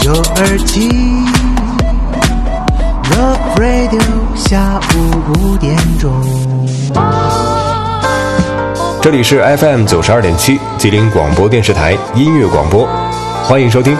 有耳机 Love Radio 下午5点钟。 这里是 FM 92.7吉林广播电视台音乐广播，欢迎收听。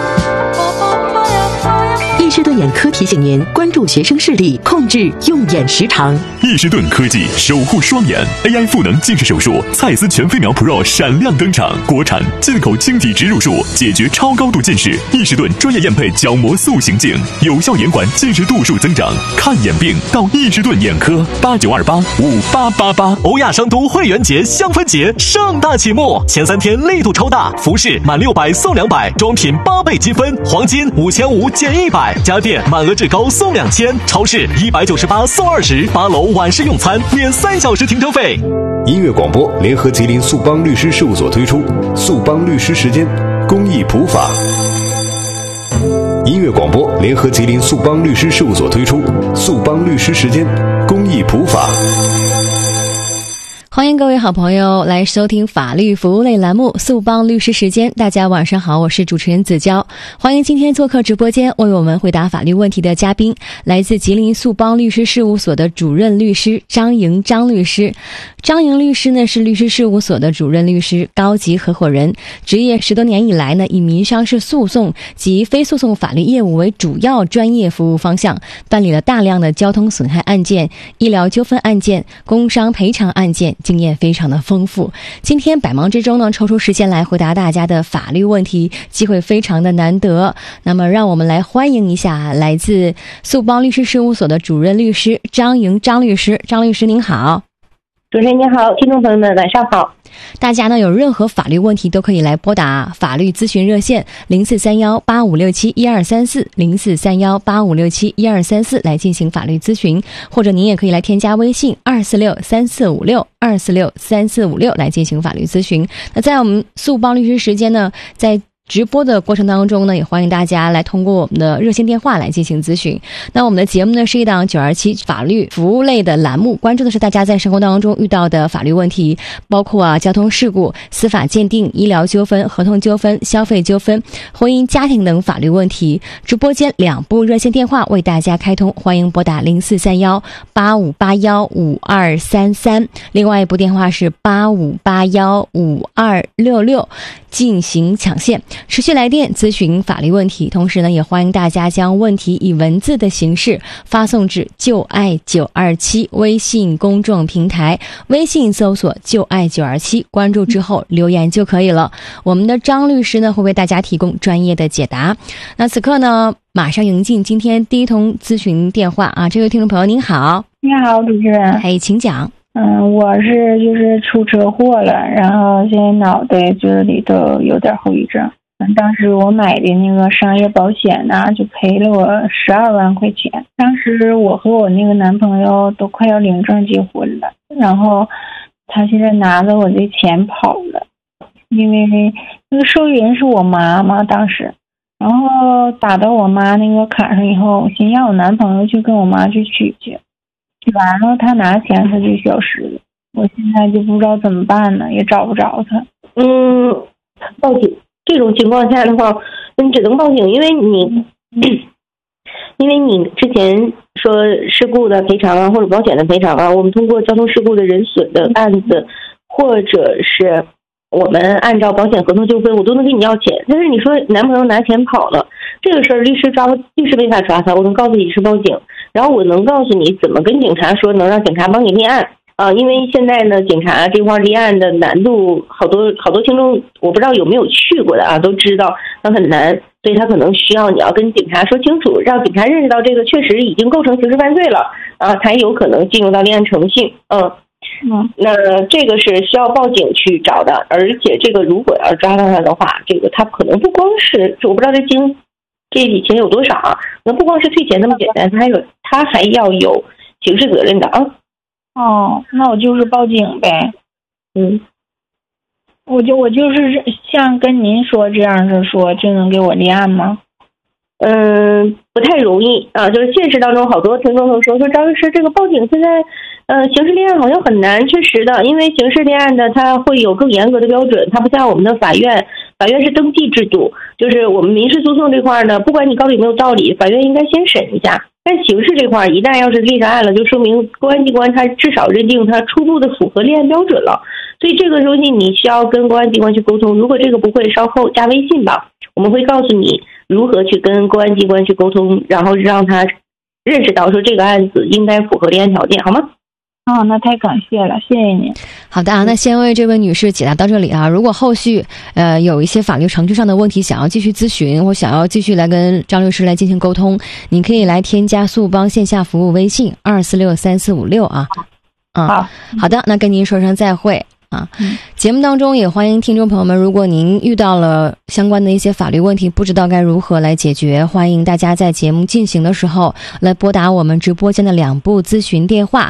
易士顿眼科提醒您关注学生视力，控制用眼时长。 易士顿科技守护双眼 AI 赋能近视手术，蔡司全飞秒 Pro 闪亮登场，国产进口晶体植入术，解决超高度近视。易士顿专业验配角膜塑形镜，有效延缓近视度数增长。看眼病到易士顿眼科，89285888。 欧亚商都会员节香氛节盛大启幕，前3天力度超大，服饰满600送200，装品8倍积分，黄金5500减100，家电满额至高送2000，超市198送20，8楼晚市用餐免3小时停车费。 音乐广播联合吉林速邦律师事务所推出速邦律师时间公益普法。音乐广播联合吉林速邦律师事务所推出速邦律师时间公益普法。 欢迎各位好朋友来收听法律服务类栏目速邦律师时间。大家晚上好，我是主持人子娇。欢迎今天做客直播间为我们回答法律问题的嘉宾，来自吉林速邦律师事务所的主任律师张莹张律师。张莹律师呢是律师事务所的主任律师、高级合伙人，职业10多年以来呢，以民商事诉讼及非诉讼法律业务为主要专业服务方向，办理了大量的交通损害案件、医疗纠纷案件、工伤赔偿案件，经验非常的丰富。今天百忙之中呢，抽出时间来回答大家的法律问题，机会非常的难得。那么让我们来欢迎一下来自速邦律师事务所的主任律师张莹张律师。张律师您好。 主持人您好，听众朋友们晚上好。 大家呢有任何法律问题都可以来拨打法律咨询热线043185671234 043185671234来进行法律咨询，或者您也可以来添加微信2463456 2463456来进行法律咨询。那在我们速邦律师时间呢，在直播的过程当中呢，也欢迎大家来通过我们的热线电话来进行咨询。那我们的节目呢是一档927法律服务类的栏目，关注的是大家在生活当中遇到的法律问题，包括交通事故、司法鉴定、医疗纠纷、合同纠纷、消费纠纷、婚姻家庭等法律问题。直播间2部热线电话为大家开通，欢迎拨打043185815233，另外一部电话是85815266进行抢线，持续来电咨询法律问题。同时呢，也欢迎大家将问题以文字的形式发送至就爱927微信公众平台，微信搜索就爱927，关注之后留言就可以了。我们的张律师呢会为大家提供专业的解答。那此刻呢，马上迎进今天第一通咨询电话啊，这位听众朋友您好。 你好，主持人。 嘿，请讲。 我是出车祸了，然后现在脑袋里头有点后遗症。当时我买的那个商业保险呢，就赔了我12万块钱。当时我和我那个男朋友都快要领证结婚了，然后他现在拿着我的钱跑了，因为那个受益人是我妈妈当时，然后打到我妈那个卡上以后，先让我男朋友去跟我妈去取去。完了他拿钱他就消失了，我现在就不知道怎么办呢，也找不着他。报警这种情况下的话，你只能报警，因为你之前说事故的赔偿啊，或者保险的赔偿啊，我们通过交通事故的人损的案子，或者是我们按照保险合同纠纷，我都能给你要钱。但是你说男朋友拿钱跑了，这个事儿律师没法抓他，我能告诉你是报警，然后我能告诉你怎么跟警察说，能让警察帮你立案啊。因为现在呢，警察这块立案的难度，好多听众我不知道有没有去过的啊，都知道那很难，所以他可能需要你要跟警察说清楚，让警察认识到这个确实已经构成刑事犯罪了啊，才有可能进入到立案程序。那这个是需要报警去找的，而且这个如果要抓到他的话，这个他可能不光是，我不知道这笔钱有多少啊，那不光是退钱那么简单，他还要有刑事责任的啊。那我就是报警呗。我就是像跟您说这样的说就能给我立案吗？ 不太容易啊。就是现实当中好多听众都说张律师，这个报警现在刑事立案好像很难。确实的，因为刑事立案的它会有更严格的标准，它不像我们的法院是登记制度，就是我们民事诉讼这块呢，不管你告的有没有道理，法院应该先审一下。但刑事这块一旦要是立上案了，就说明公安机关它至少认定它初步的符合立案标准了。所以这个东西你需要跟公安机关去沟通，如果这个不会，稍后加微信吧，我们会告诉你如何去跟公安机关去沟通，然后让他认识到说这个案子应该符合立案条件，好吗？ 那太感谢了，谢谢您。 好的啊，那先为这位女士解答到这里啊。如果后续有一些法律程序上的问题想要继续咨询，或想要继续来跟张律师来进行沟通，你可以来添加速帮线下服务微信2463456啊。好的，那跟您说声再会。节目当中也欢迎听众朋友们，如果您遇到了相关的一些法律问题，不知道该如何来解决，欢迎大家在节目进行的时候来拨打我们直播间的2部咨询电话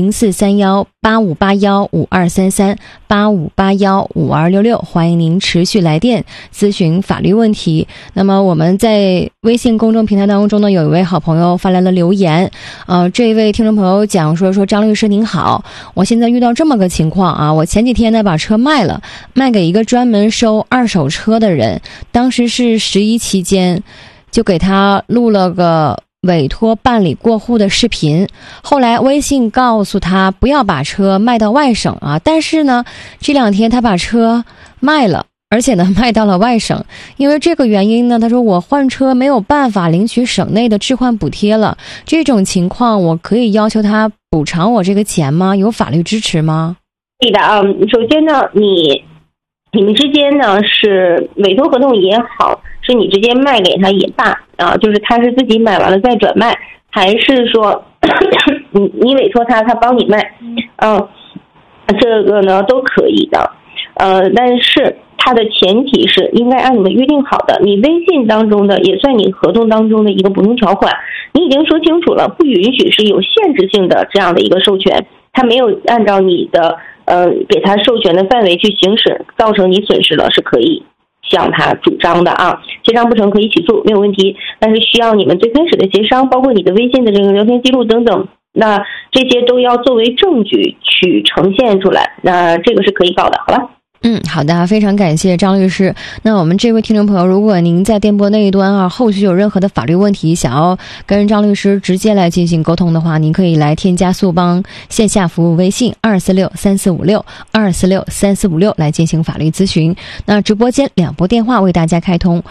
043185815233 85815266，欢迎您持续来电咨询法律问题。那么我们在微信公众平台当中呢，有一位好朋友发来了留言，这一位听众朋友讲说张律师您好，我现在遇到这么个情况啊，我前几天呢把车卖了，卖给一个专门收二手车的人，当时是11期间，就给他录了个委托办理过户的视频，后来微信告诉他不要把车卖到外省啊，但是呢这2天他把车卖了，而且呢卖到了外省，因为这个原因呢，他说我换车没有办法领取省内的置换补贴了，这种情况我可以要求他补偿我这个钱吗？有法律支持吗？ 可以的啊。首先呢，你们之间呢是委托合同也好，是你直接卖给他也罢啊，就是他是自己买完了再转卖，还是说你委托他帮你卖，这个呢都可以的。但是它的前提是应该按你们约定好的，你微信当中的也算你合同当中的一个补充条款，你已经说清楚了，不允许是有限制性的这样的一个授权，他没有按照你的给他授权的范围去行使，造成你损失了，是可以向他主张的啊。协商不成可以起诉，没有问题，但是需要你们最开始的协商，包括你的微信的这个聊天记录等等，那这些都要作为证据去呈现出来，那这个是可以告的，好吧？ 好的，非常感谢张律师。那我们这位听众朋友，如果您在电波那一端啊，后续有任何的法律问题想要跟张律师直接来进行沟通的话，您可以来添加速帮线下服务微信2463456 2463456来进行法律咨询。那直播间2部电话为大家开通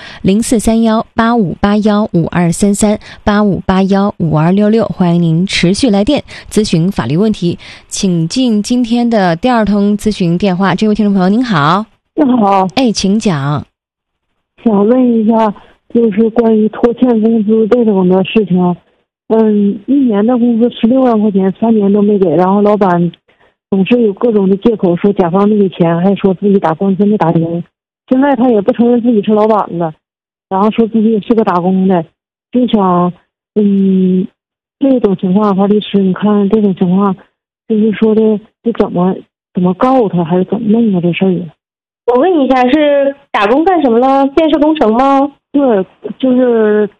043185815233 85815266，欢迎您持续来电咨询法律问题。请进今天的第2通咨询电话，这位听众朋友您好。 你好， 请讲。 想问一下，就是关于拖欠工资这种的事情。1年的工资16万块钱，3年都没给，然后老板总是有各种的借口说甲方没给钱，还说自己打官司没打赢。现在他也不承认自己是老板了，然后说自己也是个打工的，就想这种情况的话，律师你看这种情况，就是说的就怎么告他，还是怎么弄啊这事儿？ 我问一下，是打工干什么了？建设工程吗？ 对，就是